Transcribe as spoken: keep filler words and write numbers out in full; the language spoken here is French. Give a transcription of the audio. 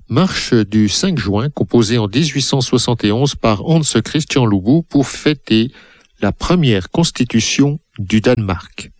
Marche du cinq juin, composée en dix-huit cent soixante et onze par Hans Christian Loubou pour fêter la première constitution du Danemark.